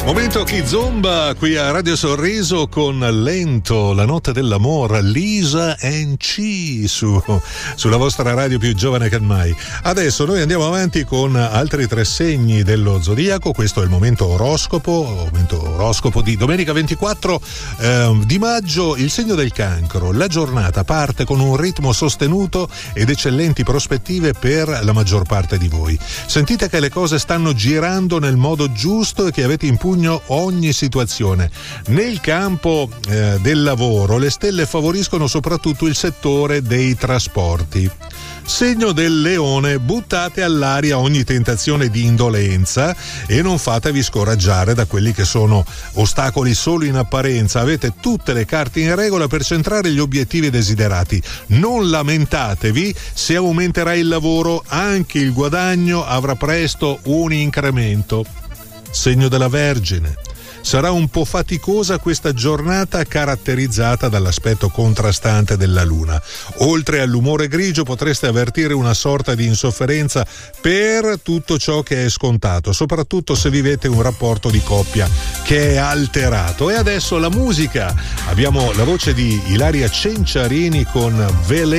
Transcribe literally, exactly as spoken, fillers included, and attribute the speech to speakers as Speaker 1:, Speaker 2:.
Speaker 1: Momento Kizomba qui a Radio Sorriso con Lento, la notte dell'amore, Lisa and C su, sulla vostra radio più giovane che mai. Adesso noi andiamo avanti con altri tre segni dello zodiaco. Questo è il momento oroscopo, momento oroscopo di domenica ventiquattro eh, di maggio. Il segno del Cancro. La giornata parte con un ritmo sostenuto ed eccellenti prospettive per la maggior parte di voi. Sentite che le cose stanno girando nel modo giusto e che avete in pugno ogni situazione. Nel campo eh, del lavoro le stelle favoriscono soprattutto il settore dei trasporti. Segno del Leone, buttate all'aria ogni tentazione di indolenza e non fatevi scoraggiare da quelli che sono ostacoli solo in apparenza. Avete tutte le carte in regola per centrare gli obiettivi desiderati. Non lamentatevi se aumenterà il lavoro, anche il guadagno avrà presto un incremento. Segno della Vergine. Sarà un po' faticosa questa giornata caratterizzata dall'aspetto contrastante della Luna. Oltre all'umore grigio potreste avvertire una sorta di insofferenza per tutto ciò che è scontato, soprattutto se vivete un rapporto di coppia che è alterato. E adesso la musica. Abbiamo la voce di Ilaria Cenciarini con Veleno.